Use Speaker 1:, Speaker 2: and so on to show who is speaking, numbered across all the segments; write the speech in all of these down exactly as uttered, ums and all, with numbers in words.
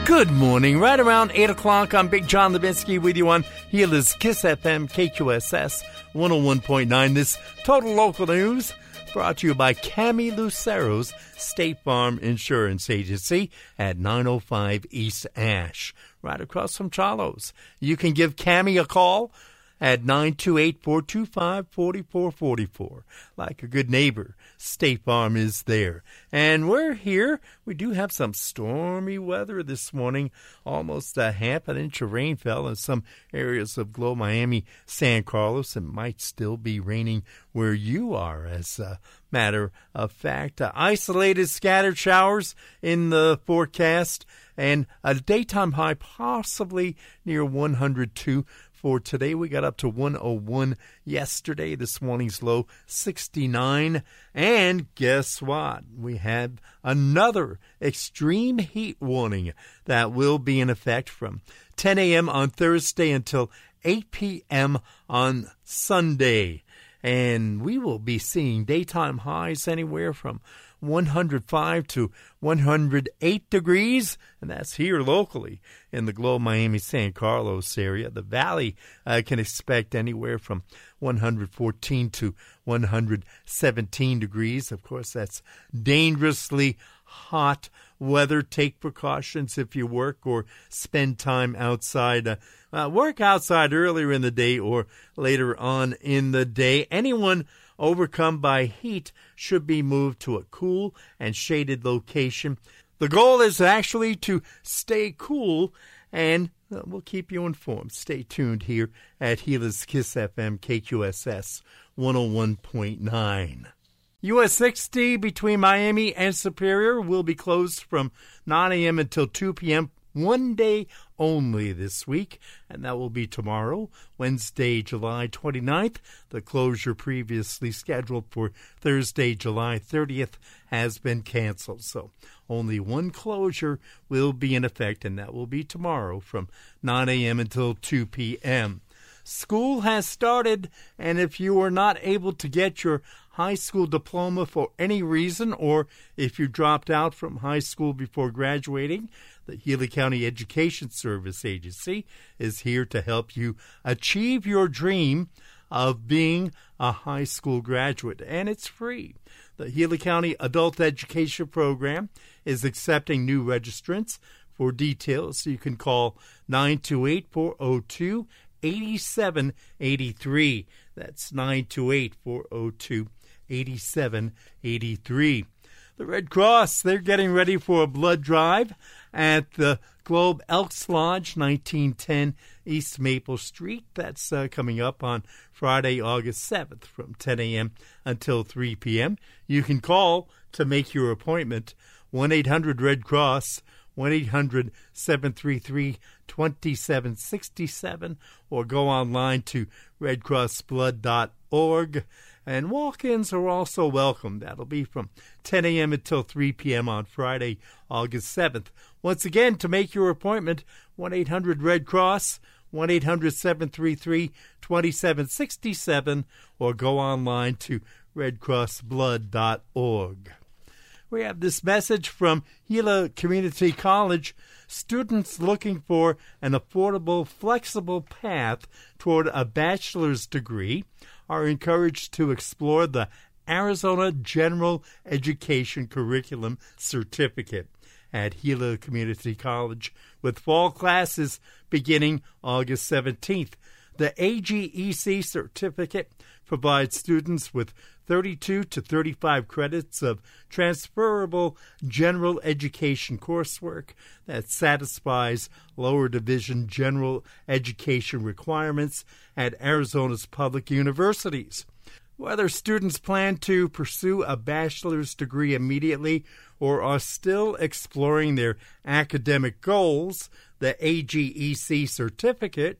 Speaker 1: Good morning. Right around eight o'clock, I'm Big John Levinsky with you on Healers Kiss F M, K Q S S one oh one point nine. This Total Local News brought to you by Cami Lucero's State Farm Insurance Agency at nine oh five East Ash, right across from Charlo's. You can give Cami a call at nine two eight, four two five, four four four four. Like a good neighbor, State Farm is there. And we're here. We do have some stormy weather this morning. Almost a half an inch of rain fell in some areas of Globe, Miami, San Carlos. It might still be raining where you are, as a matter of fact. Uh, isolated scattered showers in the forecast, and a daytime high possibly near one hundred two. For today, we got up to one oh one yesterday. This morning's low, sixty-nine. And guess what? We have another extreme heat warning that will be in effect from ten a.m. on Thursday until eight p.m. on Sunday. And we will be seeing daytime highs anywhere from one hundred five to one hundred eight degrees, and that's here locally in the Globe, Miami, San Carlos area. The Valley uh, can expect anywhere from one hundred fourteen to one hundred seventeen degrees. Of course, that's dangerously hot weather. Take precautions if you work or spend time outside. Uh, uh, work outside earlier in the day or later on in the day. Anyone overcome by heat should be moved to a cool and shaded location. The goal is actually to stay cool, and uh, we'll keep you informed. Stay tuned here at Healers Kiss F M, K Q S S one oh one point nine. U S sixty between Miami and Superior will be closed from nine a.m. until two p.m. one day only this week, and that will be tomorrow, Wednesday, July twenty-ninth. The closure previously scheduled for Thursday, July thirtieth, has been canceled. So only one closure will be in effect, and that will be tomorrow from nine a.m. until two p.m. School has started, and if you are not able to get your high school diploma for any reason, or if you dropped out from high school before graduating, the Healy County Education Service Agency is here to help you achieve your dream of being a high school graduate, and it's free. The Healy County Adult Education Program is accepting new registrants. For details, you can call nine two eight, four oh two, eight seven eight three. That's nine two eight, four oh two, eight seven eight three. The Red Cross, they're getting ready for a blood drive at the Globe Elks Lodge, nineteen ten East Maple Street. That's uh, coming up on Friday, August seventh from ten a.m. until three p.m. You can call to make your appointment, one eight hundred red cross, one eight hundred, seven three three, two seven six seven, or go online to red cross blood dot org. And walk-ins are also welcome. That'll be from ten a.m. until three p.m. on Friday, August seventh. Once again, to make your appointment, one eight hundred red cross, one eight hundred, seven three three, two seven six seven, or go online to red cross blood dot org. We have this message from Gila Community College. Students looking for an affordable, flexible path toward a bachelor's degree are encouraged to explore the Arizona General Education Curriculum Certificate at Gila Community College, with fall classes beginning August seventeenth. The A G E C certificate provides students with thirty-two to thirty-five credits of transferable general education coursework that satisfies lower division general education requirements at Arizona's public universities. Whether students plan to pursue a bachelor's degree immediately or are still exploring their academic goals, the A G E C certificate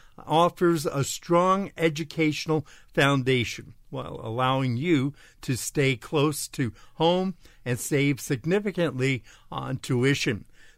Speaker 1: offers a strong educational foundation while allowing you to stay close to home and save significantly on tuition.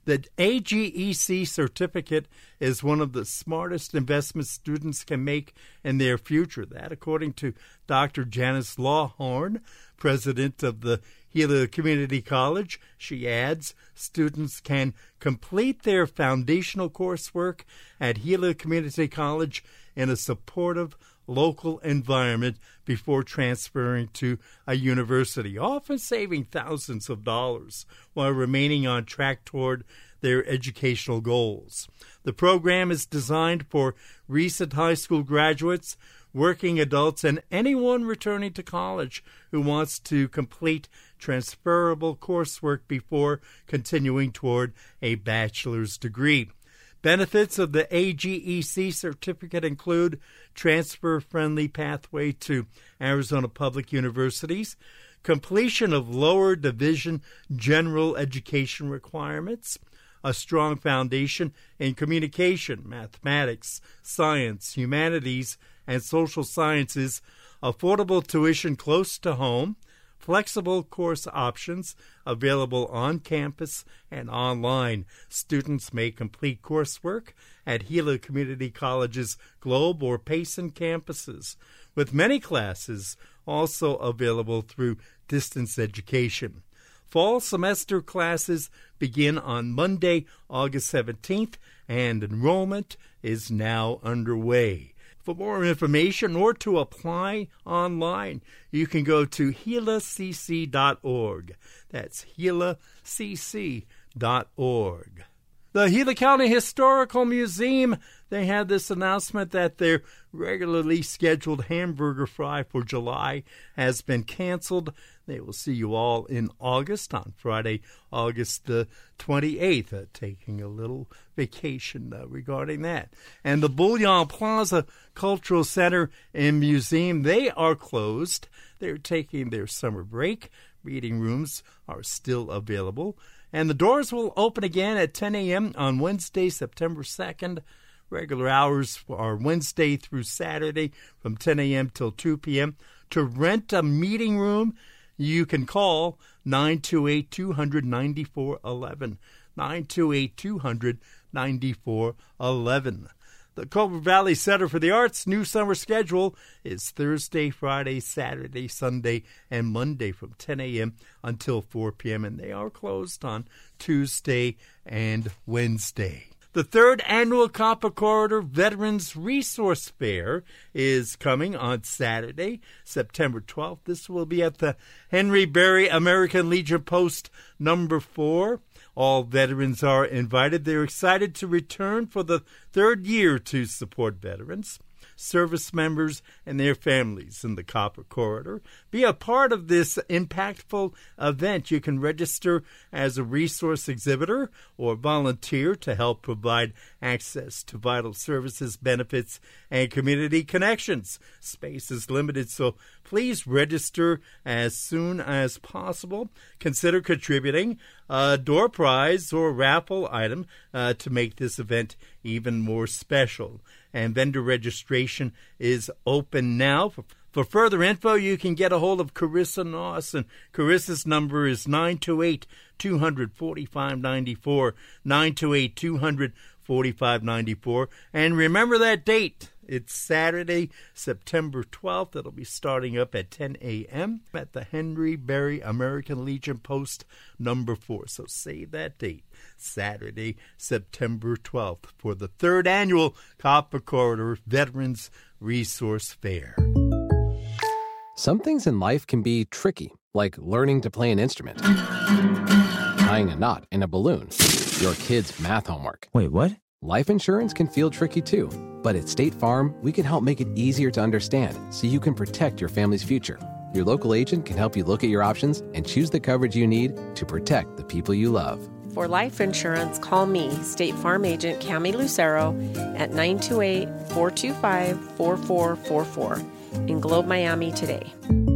Speaker 1: The A G E C certificate is one of the smartest investments students can make in their future. That, according to Doctor Janice Lawhorn, president of the Gila Community College. She adds, students can complete their foundational coursework at Gila Community College in a supportive local environment before transferring to a university, often saving thousands of dollars while remaining on track toward their educational goals. The program is designed for recent high school graduates, working adults, and anyone returning to college who wants to complete transferable coursework before continuing toward a bachelor's degree. Benefits of the A G E C certificate include transfer-friendly pathway to Arizona Public Universities, completion of lower division general education requirements, a strong foundation in communication, mathematics, science, humanities, and social sciences, affordable tuition close to home, flexible course options available on campus and online. Students may complete coursework at Gila Community College's Globe or Payson campuses, with many classes also available through distance education. Fall semester classes begin on Monday, August seventeenth, and enrollment is now underway. For more information or to apply online, you can go to gila c c dot org. That's gila c c dot org. The Gila County Historical Museum, they had this announcement that their regularly scheduled hamburger fry for July has been canceled. They will see you all in August, on Friday, August the twenty-eighth, uh, taking a little vacation uh, regarding that. And the Bullion Plaza Cultural Center and Museum, they are closed. They're taking their summer break. Reading rooms are still available. And the doors will open again at ten a.m. on Wednesday, September second. Regular hours are Wednesday through Saturday from ten a.m. till two p.m. To rent a meeting room, you can call nine two eight, two hundred, ninety-four eleven, nine two eight, two hundred, ninety-four eleven. The Cobra Valley Center for the Arts' new summer schedule is Thursday, Friday, Saturday, Sunday, and Monday from ten a.m. until four p.m., and they are closed on Tuesday and Wednesday. The third annual Copper Corridor Veterans Resource Fair is coming on Saturday, September twelfth. This will be at the Henry Berry American Legion Post number four. All veterans are invited. They're excited to return for the third year to support veterans, service members, and their families in the Copper Corridor. Be a part of this impactful event. You can register as a resource exhibitor or volunteer to help provide access to vital services, benefits, and community connections. Space is limited, so please register as soon as possible. Consider contributing a door prize or raffle item uh, to make this event even more special. And vendor registration is open now. For, for further info, you can get a hold of Carissa Noss, and Carissa's number is nine two eight, two hundred, forty-five ninety-four, nine two eight, two hundred, forty-five ninety-four. And remember that date. It's Saturday, September twelfth. It'll be starting up at ten a.m. at the Henry Berry American Legion Post number four. So save that date, Saturday, September twelfth, for the third annual Copper Corridor Veterans Resource Fair.
Speaker 2: Some things in life can be tricky, like learning to play an instrument, tying a knot in a balloon, your kid's math homework.
Speaker 3: Wait, what?
Speaker 2: Life insurance can feel tricky too, but at State Farm, we can help make it easier to understand so you can protect your family's future. Your local agent can help you look at your options and choose the coverage you need to protect the people you love.
Speaker 4: For life insurance, call me, State Farm Agent Cami Lucero, at nine two eight, four two five, four four four four in Globe, Miami today.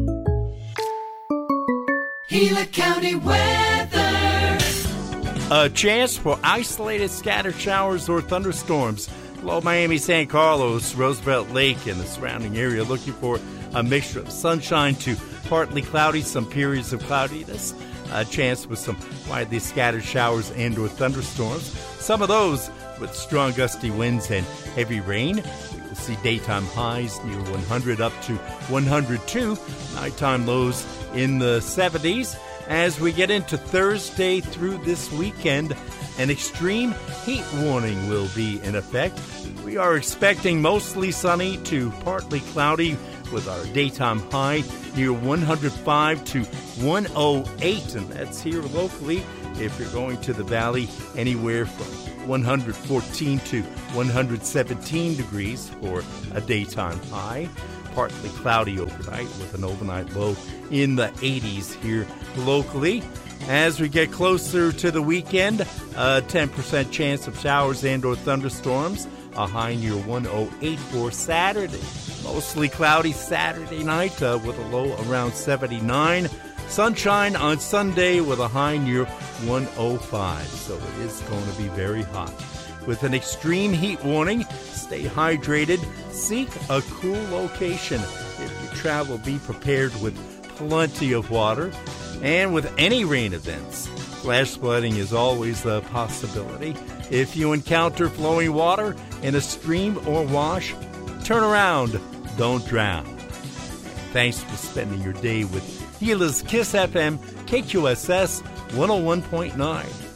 Speaker 5: Gila County weather.
Speaker 1: A chance for isolated scattered showers or thunderstorms. Below Miami, San Carlos, Roosevelt Lake, and the surrounding area, looking for a mixture of sunshine to partly cloudy, some periods of cloudiness. A chance with some widely scattered showers and or thunderstorms. Some of those with strong gusty winds and heavy rain. We will see daytime highs near one hundred up to one hundred two. Nighttime lows in the seventies. As we get into Thursday through this weekend, an extreme heat warning will be in effect. We are expecting mostly sunny to partly cloudy with our daytime high near one hundred five to one oh eight, and that's here locally. If you're going to the valley, anywhere from one hundred fourteen to one hundred seventeen degrees for a daytime high. Partly cloudy overnight with an overnight low in the eighties here locally. As we get closer to the weekend, a ten percent chance of showers and or thunderstorms. A high near one oh eight for Saturday. Mostly cloudy Saturday night uh, with a low around seventy-nine. Sunshine on Sunday with a high near one oh five. So it is going to be very hot. With an extreme heat warning, stay hydrated. Seek a cool location. If you travel, be prepared with plenty of water. And with any rain events, flash flooding is always a possibility. If you encounter flowing water in a stream or wash, turn around, don't drown. Thanks for spending your day with Gila's Kiss F M, K Q S S one oh one point nine.